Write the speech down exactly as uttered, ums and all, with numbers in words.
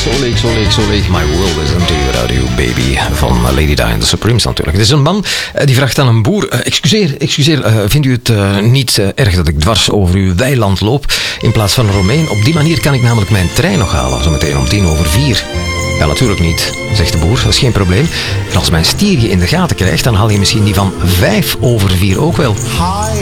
zo leeg, zo leeg, zo leeg. My world is empty without you, baby. Van Lady Di and the Supremes natuurlijk. Het is een man uh, die vraagt aan een boer... Uh, excuseer, excuseer, uh, vindt u het uh, niet uh, erg dat ik dwars over uw weiland loop in plaats van een Romein? Op die manier kan ik namelijk mijn trein nog halen, zo meteen om tien over vier. Ja, natuurlijk niet, zegt de boer. Dat is geen probleem. En als mijn stier je in de gaten krijgt, dan haal je misschien die van vijf over vier ook wel.